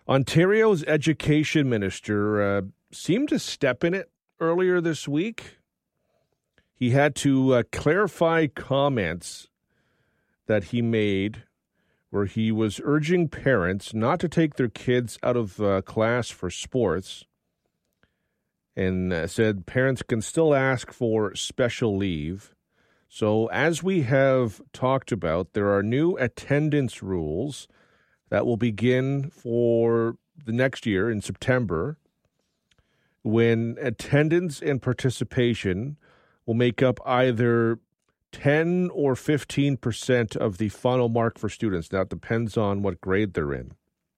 Ontario's education minister seemed to step in it earlier this week. He had to clarify comments that he made where he was urging parents not to take their kids out of class for sports, and said parents can still ask for special leave. So as we have talked about, there are new attendance rules that will begin for the next year in September, when attendance and participation will make up either 10 or 15% of the final mark for students. Now, it depends on what grade they're in.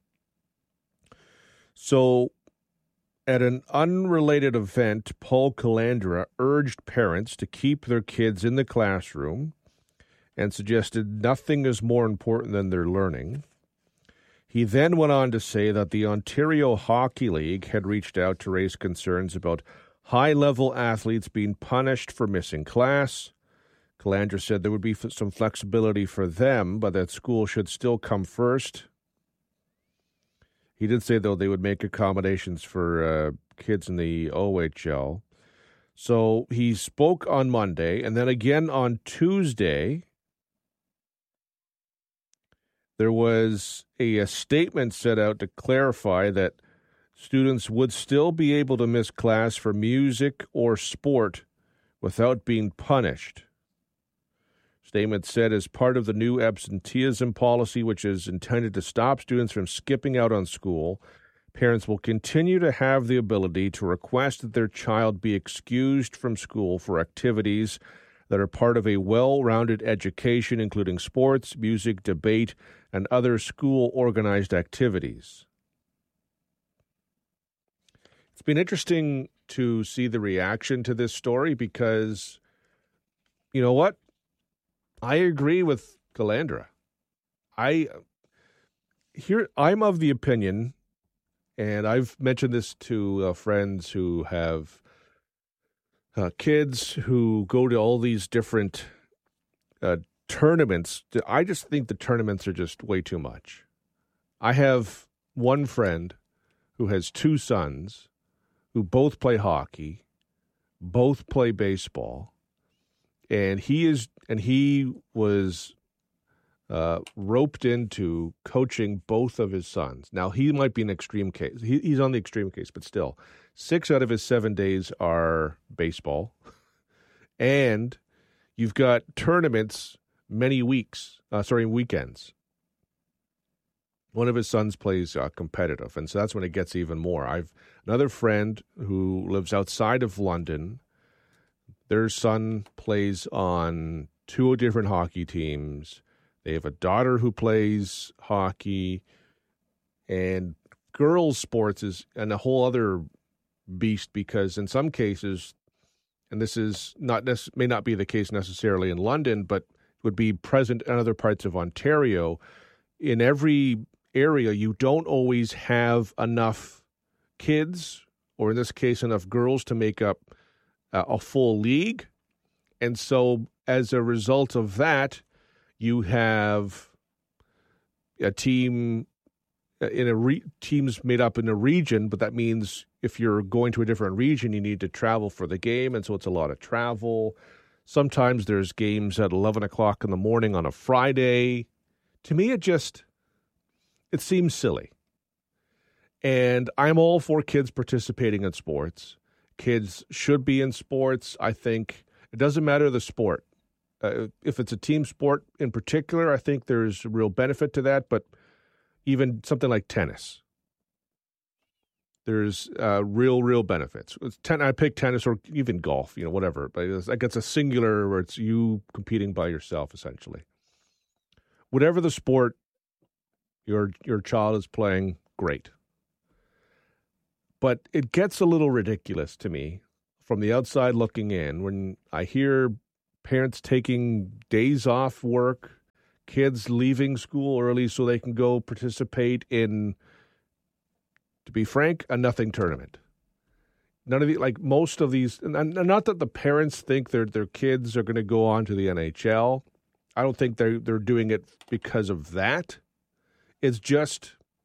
So, at an unrelated event, Paul Calandra urged parents to keep their kids in the classroom and suggested nothing is more important than their learning. He then went on to say that the Ontario Hockey League had reached out to raise concerns about high-level athletes being punished for missing class. Calandra said there would be some flexibility for them, but that school should still come first. He did say, though, they would make accommodations for kids in the OHL. So he spoke on Monday, and then again on Tuesday, there was a statement set out to clarify that students would still be able to miss class for music or sport without being punished. Statement said, as part of the new absenteeism policy, which is intended to stop students from skipping out on school, parents will continue to have the ability to request that their child be excused from school for activities that are part of a well-rounded education, including sports, music, debate, and other school-organized activities. It's been interesting to see the reaction to this story because, you know what? I agree with Calandra. I'm of the opinion, and I've mentioned this to friends who have kids who go to all these different tournaments. I just think the tournaments are just way too much. I have one friend who has two sons who both play hockey, both play baseball, and he was roped into coaching both of his sons. Now, he might be an extreme case. He's on the extreme case, but still, 6 out of his 7 days are baseball. And you've got tournaments weekends. One of his sons plays competitive, and so that's when it gets even more. I've another friend who lives outside of London. Their son plays on 2 different hockey teams. They have a daughter who plays hockey, and girls' sports is a whole other beast because in some cases, and this is may not be the case necessarily in London, but would be present in other parts of Ontario. In every area, you don't always have enough kids, or in this case, enough girls to make up a full league. And so as a result of that, you have a team teams made up in a region, but that means if you're going to a different region, you need to travel for the game, and so it's a lot of travel. Sometimes there's games at 11 o'clock in the morning on a Friday. To me, it seems silly. And I'm all for kids participating in sports. Kids should be in sports. I think it doesn't matter the sport. If it's a team sport in particular, I think there's a real benefit to that. But even something like tennis, there's real benefits. I pick tennis or even golf, whatever. But it's a singular where it's you competing by yourself, essentially. Whatever the sport your child is playing, great. But it gets a little ridiculous to me from the outside looking in when I hear parents taking days off work, kids leaving school early so they can go participate in, to be frank, a nothing tournament. None of most of these, and not that the parents think their kids are going to go on to the NHL. I don't think they're doing it because of that. It's just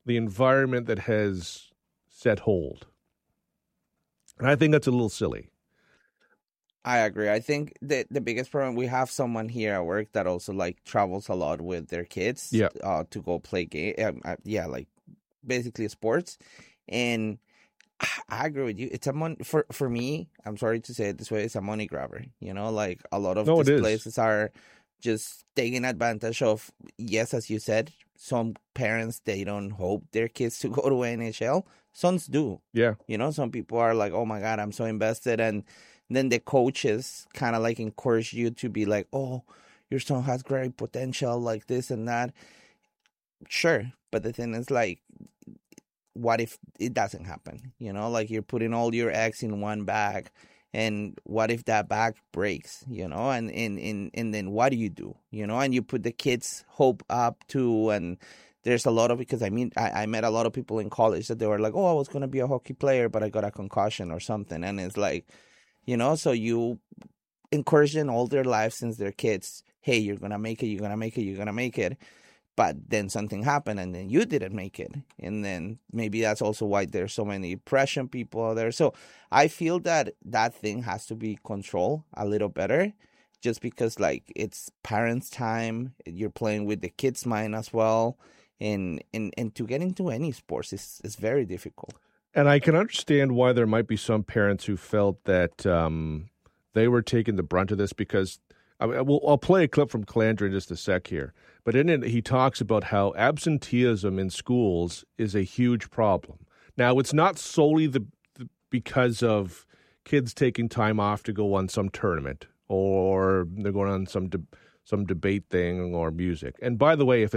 the environment that has set hold. And I think that's a little silly. I agree. I think that the biggest problem, we have someone here at work that also like travels a lot with their kids Yeah. to go play game. Yeah, like basically sports. And I agree with you. It's a for me. I'm sorry to say it this way. It's a money grabber. Like a lot of No, it these is. places are just taking advantage of. Yes, as you said, some parents, they don't hope their kids to go to NHL. Some do. Yeah. Some people are like, "Oh my God, I'm so invested," and then the coaches kind of like encourage you to be like, "Oh, your son has great potential, like this and that." Sure, but the thing is, like, what if it doesn't happen? Like you're putting all your eggs in one bag, and what if that bag breaks? And then what do you do? And you put the kids' hope up too, and there's a lot of, because I met a lot of people in college that they were like, oh, I was gonna be a hockey player, but I got a concussion or something, and it's like, so you encourage them all their life since they're kids. Hey, you're gonna make it. You're gonna make it. You're gonna make it. But then something happened, and then you didn't make it, and then maybe that's also why there's so many depression people out there. So I feel that thing has to be controlled a little better, just because like it's parents' time. You're playing with the kids' mind as well, and to get into any sports is very difficult. And I can understand why there might be some parents who felt that they were taking the brunt of this, because I'll play a clip from Calandra in just a sec here. But in it, he talks about how absenteeism in schools is a huge problem. Now, it's not solely because of kids taking time off to go on some tournament, or they're going on some debate thing or music. And by the way, if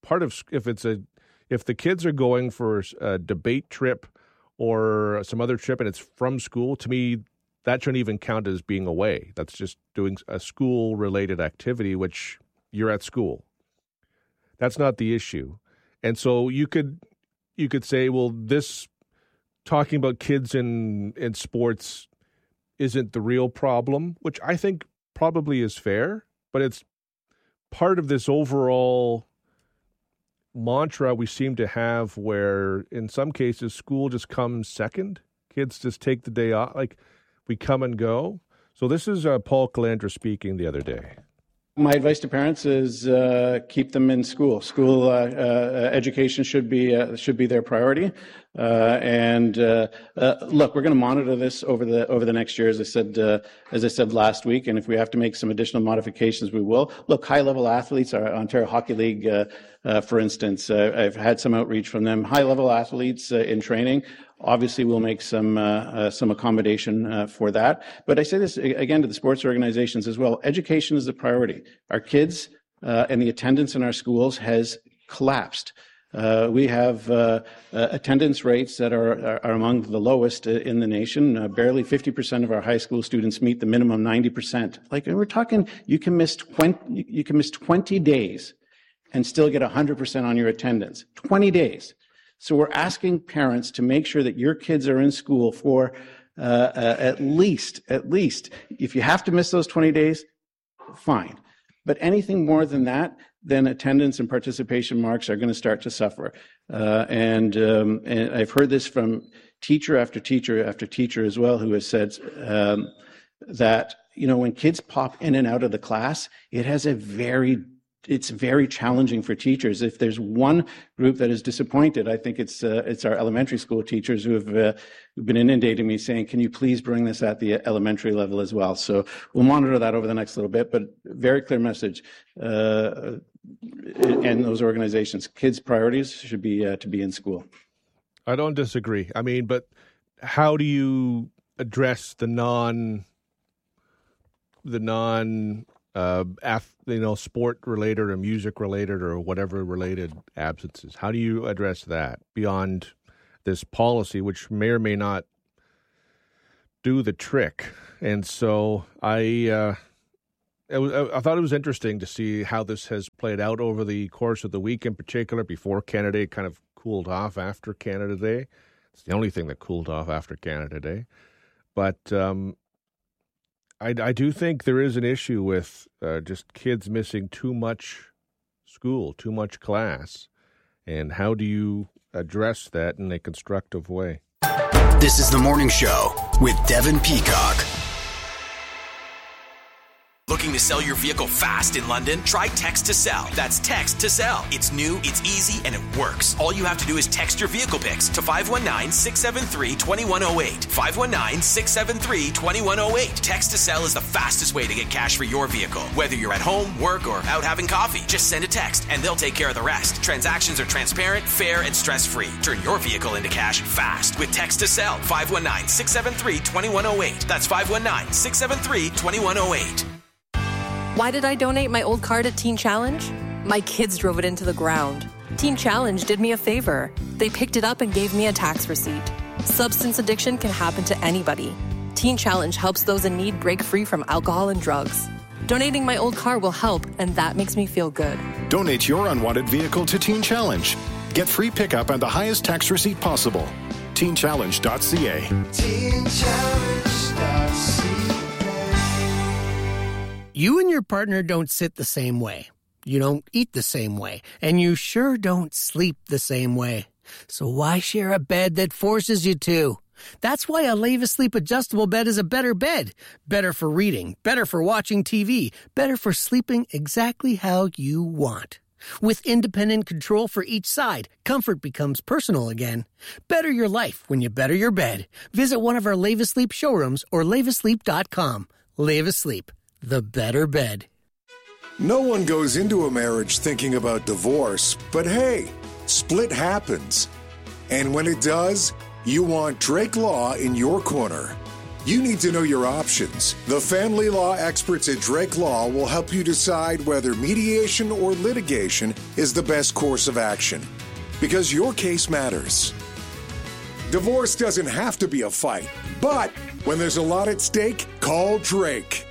the kids are going for a debate trip or some other trip and it's from school, to me, that shouldn't even count as being away. That's just doing a school-related activity, which you're at school. That's not the issue. And so you could say, well, this talking about kids in sports isn't the real problem, which I think probably is fair, but it's part of this overall mantra we seem to have where in some cases school just comes second. Kids just take the day off. Like, we come and go. So this is Paul Calandra speaking the other day. My advice to parents is keep them in school. School education should be their priority. And look, we're going to monitor this over the next year, as I said last week. And if we have to make some additional modifications, we will. Look, high-level athletes, our Ontario Hockey League, for instance, I've had some outreach from them. High-level athletes in training. Obviously, we'll make some accommodation for that. But I say this again to the sports organizations as well. Education is the priority. Our kids and the attendance in our schools has collapsed. We have attendance rates that are among the lowest in the nation. Barely 50% of our high school students meet the minimum 90%. Like, we're talking, you can miss 20 days and still get 100% on your attendance. 20 days. So we're asking parents to make sure that your kids are in school for at least, if you have to miss those 20 days, fine. But anything more than that, then attendance and participation marks are going to start to suffer. And I've heard this from teacher after teacher after teacher as well, who has said that, when kids pop in and out of the class, it's very challenging for teachers. If there's one group that is disappointed, I think it's our elementary school teachers who have been inundating me saying, can you please bring this at the elementary level as well? So we'll monitor that over the next little bit, but very clear message. And those organizations, kids' priorities should be to be in school. I don't disagree. I mean, but how do you address the non sport related or music related or whatever related absences? How do you address that beyond this policy, which may or may not do the trick? And so I thought it was interesting to see how this has played out over the course of the week, in particular before Canada Day kind of cooled off after Canada Day. It's the only thing that cooled off after Canada Day. But I do think there is an issue with just kids missing too much school, too much class. And how do you address that in a constructive way? This is The Morning Show with Devin Peacock. Looking to sell your vehicle fast in London? Try Text to Sell. That's Text to Sell. It's new, it's easy, and it works. All you have to do is text your vehicle pics to 519-673-2108. 519-673-2108. Text to Sell is the fastest way to get cash for your vehicle. Whether you're at home, work, or out having coffee, just send a text and they'll take care of the rest. Transactions are transparent, fair, and stress-free. Turn your vehicle into cash fast with Text to Sell. 519-673-2108. That's 519-673-2108. Why did I donate my old car to Teen Challenge? My kids drove it into the ground. Teen Challenge did me a favor. They picked it up and gave me a tax receipt. Substance addiction can happen to anybody. Teen Challenge helps those in need break free from alcohol and drugs. Donating my old car will help, and that makes me feel good. Donate your unwanted vehicle to Teen Challenge. Get free pickup and the highest tax receipt possible. TeenChallenge.ca. TeenChallenge.ca. You and your partner don't sit the same way. You don't eat the same way. And you sure don't sleep the same way. So why share a bed that forces you to? That's why a Leva Sleep adjustable bed is a better bed. Better for reading, better for watching TV, better for sleeping exactly how you want. With independent control for each side, comfort becomes personal again. Better your life when you better your bed. Visit one of our Leva Sleep showrooms or levasleep.com. Leva Sleep. The better bed. No one goes into a marriage thinking about divorce, but hey, split happens. And when it does, you want Drake Law in your corner. You need to know your options. The family law experts at Drake Law will help you decide whether mediation or litigation is the best course of action. Because your case matters. Divorce doesn't have to be a fight, but when there's a lot at stake, call Drake.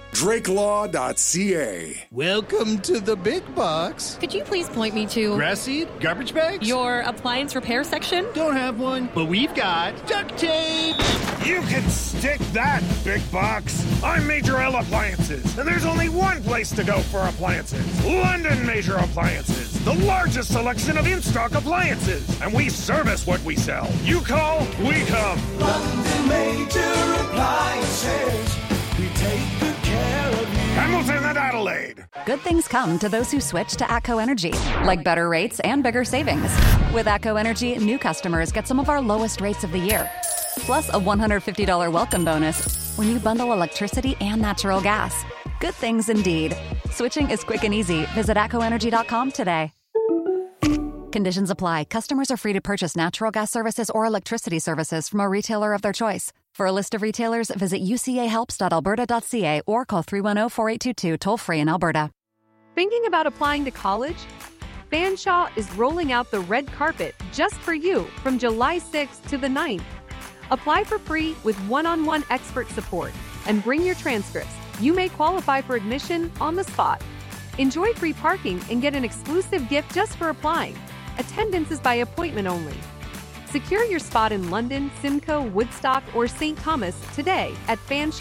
DrakeLaw.ca. Welcome to the big box. Could you please point me to Grass seed, garbage bags, your appliance repair section? Don't have one, but we've got duct tape. You can stick that, big box. I'm Major L Appliances, and there's only one place to go for appliances. London Major Appliances, the largest selection of in-stock appliances, and we service what we sell. You call, we come. London Major Appliances. We take good care of you. Hamilton and Adelaide. Good things come to those who switch to ATCO Energy, like better rates and bigger savings. With ATCO Energy, new customers get some of our lowest rates of the year, plus a $150 welcome bonus when you bundle electricity and natural gas. Good things indeed. Switching is quick and easy. Visit ATCOenergy.com today. Conditions apply. Customers are free to purchase natural gas services or electricity services from a retailer of their choice. For a list of retailers, visit ucahelps.alberta.ca or call 310-4822 toll-free in Alberta. Thinking about applying to college? Fanshawe is rolling out the red carpet just for you from July 6th to the 9th. Apply for free with one-on-one expert support and bring your transcripts. You may qualify for admission on the spot. Enjoy free parking and get an exclusive gift just for applying. Attendance is by appointment only. Secure your spot in London, Simcoe, Woodstock, or St. Thomas today at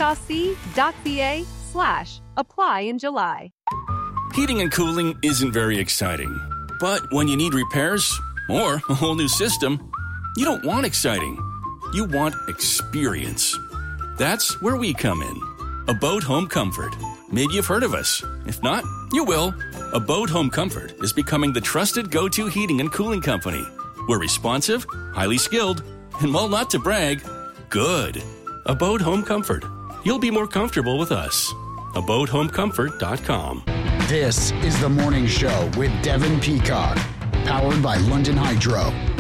fanshawec.ca/apply in July. Heating and cooling isn't very exciting. But when you need repairs or a whole new system, you don't want exciting. You want experience. That's where we come in. Abode Home Comfort. Maybe you've heard of us. If not, you will. Abode Home Comfort is becoming the trusted go-to heating and cooling company. We're responsive, highly skilled, and while not to brag, good. Abode Home Comfort. You'll be more comfortable with us. AbodeHomeComfort.com. This is The Morning Show with Devin Peacock, powered by London Hydro.